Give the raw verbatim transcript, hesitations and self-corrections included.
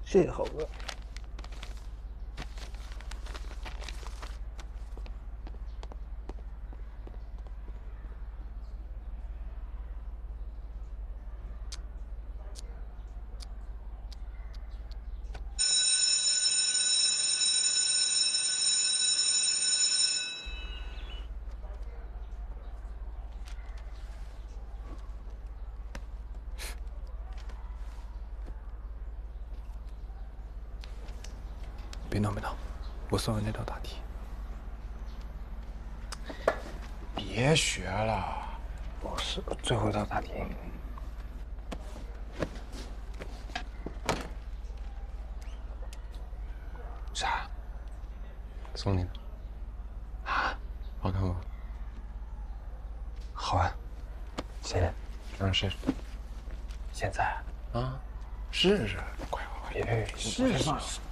谢谢猴哥。 别闹别闹，我算完那道大题。 别学了， 不是最后一道大题。 啥？ 送你的。 啊？ 好看吗？ 好啊，谢谢。 让试试。 现在啊， 试试，快快快， 别试试。